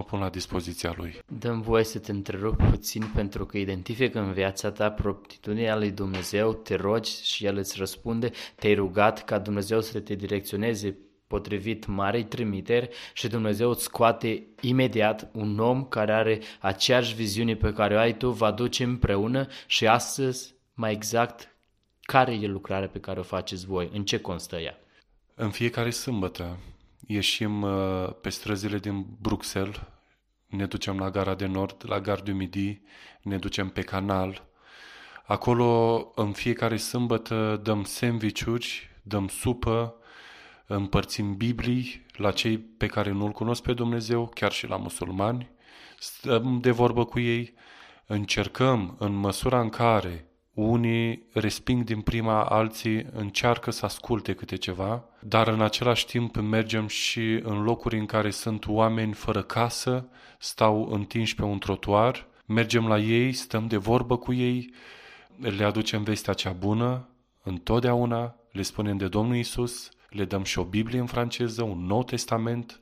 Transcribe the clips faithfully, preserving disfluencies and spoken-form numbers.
pun la dispoziția Lui. Dăm voie să te întrerup puțin pentru că identifică în viața ta promptitudinea lui Dumnezeu, te rogi și El îți răspunde, te-ai rugat ca Dumnezeu să te direcționeze potrivit marei trimiteri și Dumnezeu îți scoate imediat un om care are aceeași viziune pe care o ai tu, vă duce împreună și astăzi, mai exact, care e lucrarea pe care o faceți voi? În ce constă ea? În fiecare sâmbătă ieșim uh, pe străzile din Bruxelles, ne ducem la Gara de Nord, la Gare du Midi, ne ducem pe canal. Acolo, în fiecare sâmbătă, dăm sandwich-uri, dăm supă, împărțim Biblii la cei pe care nu-L cunosc pe Dumnezeu, chiar și la musulmani, stăm de vorbă cu ei, încercăm în măsura în care unii resping din prima, alții încearcă să asculte câte ceva, dar în același timp mergem și în locuri în care sunt oameni fără casă, stau întinși pe un trotuar, mergem la ei, stăm de vorbă cu ei, le aducem vestea cea bună, întotdeauna le spunem de Domnul Iisus, le dăm și o Biblie în franceză, un Nou Testament,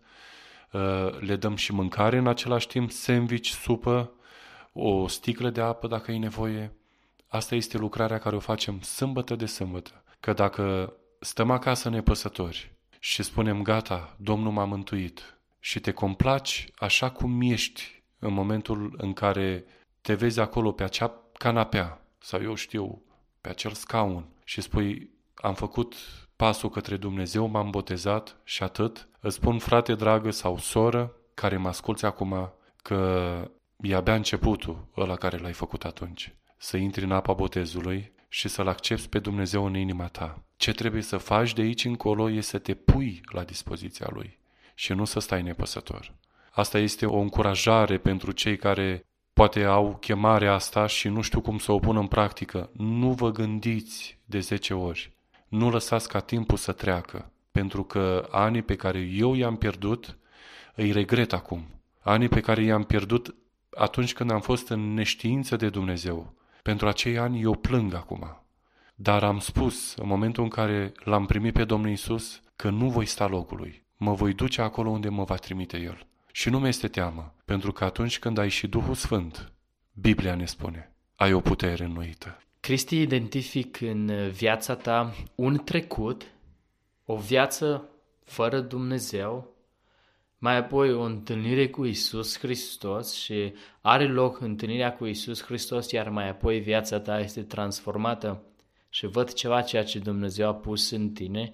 le dăm și mâncare în același timp, sandwich, supă, o sticlă de apă dacă e nevoie. Asta este lucrarea care o facem sâmbătă de sâmbătă. Că dacă stăm acasă nepăsători și spunem gata, Domnul m-a mântuit și te complaci așa cum ești în momentul în care te vezi acolo pe acea canapea sau eu știu, pe acel scaun și spui am făcut pasul către Dumnezeu, m-am botezat și atât, îți spun frate dragă sau soră care mă asculți acum că e abia începutul ăla care l-ai făcut atunci. Să intri în apa botezului și să-L accepți pe Dumnezeu în inima ta. Ce trebuie să faci de aici încolo e să te pui la dispoziția Lui și nu să stai nepăsător. Asta este o încurajare pentru cei care poate au chemarea asta și nu știu cum să o pună în practică. Nu vă gândiți de zece ori. Nu lăsați ca timpul să treacă, pentru că anii pe care eu i-am pierdut, îi regret acum. Anii pe care i-am pierdut atunci când am fost în neștiință de Dumnezeu. Pentru acei ani eu plâng acum. Dar am spus, în momentul în care l-am primit pe Domnul Iisus, că nu voi sta locului. Mă voi duce acolo unde mă va trimite El. Și nu mi-este teamă, pentru că atunci când ai și Duhul Sfânt, Biblia ne spune, ai o putere înnoită. Cristi, identific în viața ta un trecut, o viață fără Dumnezeu, mai apoi o întâlnire cu Iisus Hristos și are loc întâlnirea cu Iisus Hristos, iar mai apoi viața ta este transformată și văd ceva ceea ce Dumnezeu a pus în tine.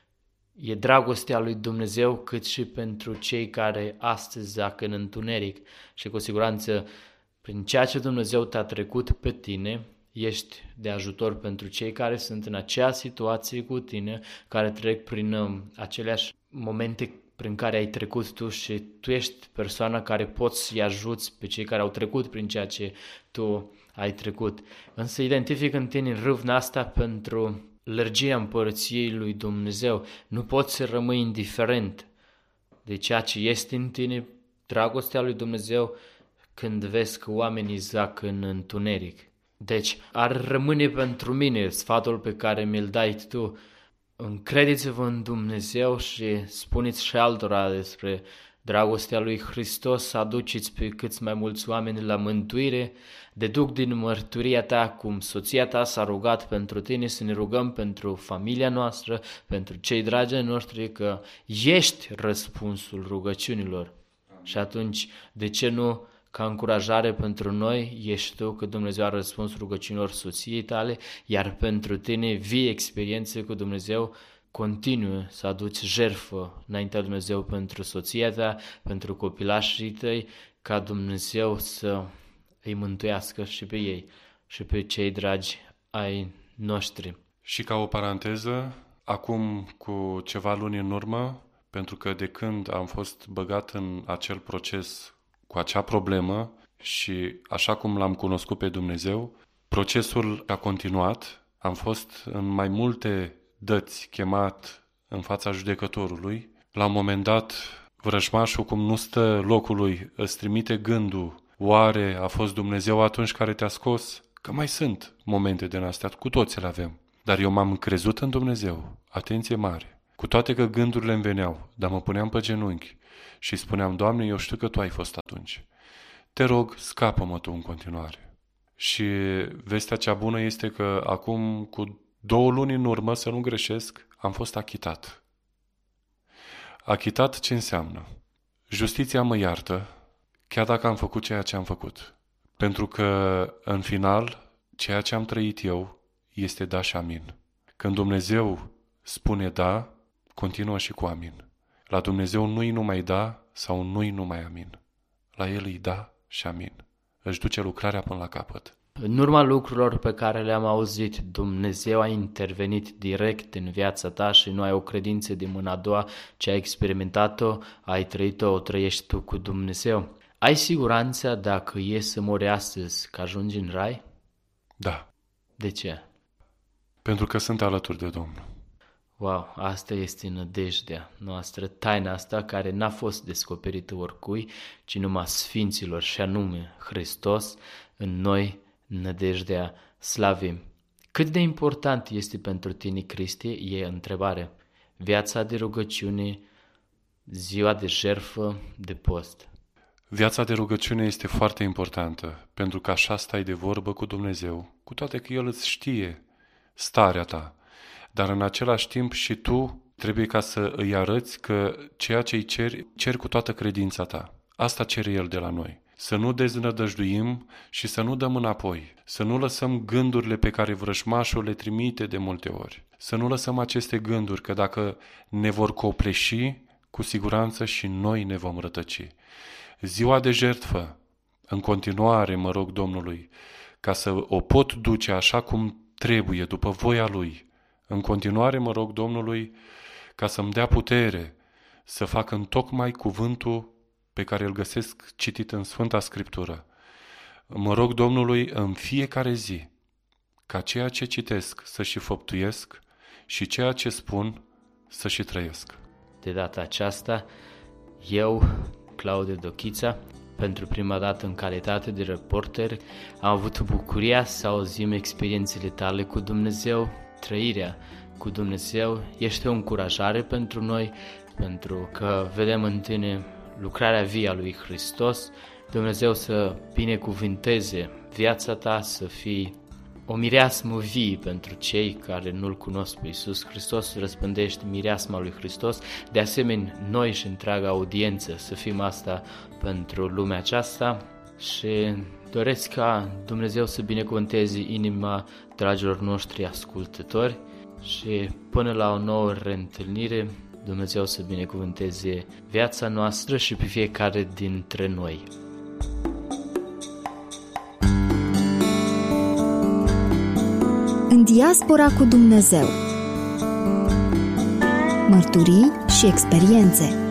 E dragostea lui Dumnezeu cât și pentru cei care astăzi zac în întuneric și cu siguranță prin ceea ce Dumnezeu te-a trecut pe tine, ești de ajutor pentru cei care sunt în acea situație cu tine, care trec prin uh, aceleași momente prin care ai trecut tu și tu ești persoana care poți să-i ajuți pe cei care au trecut prin ceea ce tu ai trecut. Însă identific în tine râvna asta pentru lărgirea împărăției lui Dumnezeu. Nu poți să rămâi indiferent de ceea ce este în tine, dragostea lui Dumnezeu, când vezi că oamenii zac în întuneric. Deci ar rămâne pentru mine sfatul pe care mi-l dai tu. Încrediți-vă în Dumnezeu și spuneți și altora despre dragostea lui Hristos, să aduceți pe câți mai mulți oameni la mântuire. Deduc din mărturia ta cum soția ta s-a rugat pentru tine, să ne rugăm pentru familia noastră, pentru cei dragi noștri, că ești răspunsul rugăciunilor. Și atunci, de ce nu, ca încurajare pentru noi, ești tu că Dumnezeu a răspuns rugăciunilor soției tale, iar pentru tine vii experiențe cu Dumnezeu, continuă să aduci jertfă înaintea lui Dumnezeu pentru soția ta, pentru copilașii tăi, ca Dumnezeu să îi mântuiască și pe ei și pe cei dragi ai noștri. Și ca o paranteză, acum cu ceva luni în urmă, pentru că de când am fost băgat în acel proces cu acea problemă și așa cum l-am cunoscut pe Dumnezeu, procesul a continuat, am fost în mai multe dăți chemat în fața judecătorului. La un moment dat, vrăjmașul, cum nu stă locului, îți trimite gândul, oare a fost Dumnezeu atunci care te-a scos? Că mai sunt momente din astea, cu toți le avem. Dar eu m-am crezut în Dumnezeu, atenție mare. Cu toate că gândurile îmi veneau, dar mă puneam pe genunchi și spuneam, Doamne, eu știu că Tu ai fost atunci. Te rog, scapă-mă Tu în continuare. Și vestea cea bună este că acum, cu două luni în urmă, să nu greșesc, am fost achitat. Achitat ce înseamnă? Justiția mă iartă, chiar dacă am făcut ceea ce am făcut. Pentru că, în final, ceea ce am trăit eu este da și amin. Când Dumnezeu spune da, continuă și cu amin. La Dumnezeu nu-i numai da sau nu-i numai amin. La El îi da și amin. Își duce lucrarea până la capăt. În urma lucrurilor pe care le-am auzit, Dumnezeu a intervenit direct în viața ta și nu ai o credință de mâna a doua, ce ai experimentat-o, ai trăit-o, o trăiești tu cu Dumnezeu. Ai siguranța dacă e să mori astăzi că ajungi în rai? Da. De ce? Pentru că sunt alături de Domnul. Wow, asta este nădejdea noastră, taina asta care n-a fost descoperită oricui, ci numai sfinților, și anume Hristos în noi, nădejdea slavei. Cât de important este pentru tine, Cristi, e întrebare. Viața de rugăciune, ziua de jertfă, de post. Viața de rugăciune este foarte importantă, pentru că așa stai de vorbă cu Dumnezeu, cu toate că El îți știe starea ta. Dar în același timp și tu trebuie ca să îi arăți că ceea ce îi ceri, ceri cu toată credința ta. Asta cere El de la noi. Să nu deznădăjduim și să nu dăm înapoi. Să nu lăsăm gândurile pe care vrăjmașul le trimite de multe ori. Să nu lăsăm aceste gânduri, că dacă ne vor copleși, cu siguranță și noi ne vom rătăci. Ziua de jertfă, în continuare mă rog Domnului, ca să o pot duce așa cum trebuie, după voia Lui. În continuare mă rog Domnului ca să-mi dea putere să fac întocmai cuvântul pe care îl găsesc citit în Sfânta Scriptură. Mă rog Domnului în fiecare zi ca ceea ce citesc să și făptuiesc și ceea ce spun să și trăiesc. De data aceasta, eu, Claudiu Dochița, pentru prima dată în calitate de reporter, am avut bucuria să auzim experiențele tale cu Dumnezeu, trăirea cu Dumnezeu. Ești o încurajare pentru noi, pentru că vedem în tine lucrarea vie a lui Hristos. Dumnezeu să binecuvinteze viața ta, să fii o mireasmă vie pentru cei care nu-L cunosc pe Iisus Hristos, răspândești mireasma lui Hristos. De asemenea, noi și întreaga audiență să fim asta pentru lumea aceasta și doresc ca Dumnezeu să binecuvânteze inima dragilor noștri ascultători și până la o nouă reîntâlnire, Dumnezeu să binecuvânteze viața noastră și pe fiecare dintre noi. În diaspora cu Dumnezeu. Mărturii și experiențe.